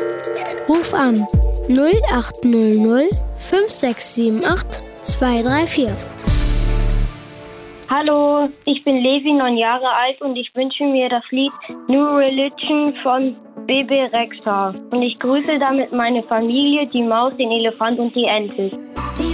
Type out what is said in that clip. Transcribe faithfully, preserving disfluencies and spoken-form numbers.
Ruf an null acht null null fünf sechs sieben acht zwei drei vier. Hallo, ich bin Levi, neun Jahre alt und ich wünsche mir das Lied New Religion von Bebe Rexha. Und ich grüße damit meine Familie, die Maus, den Elefant und die Ente.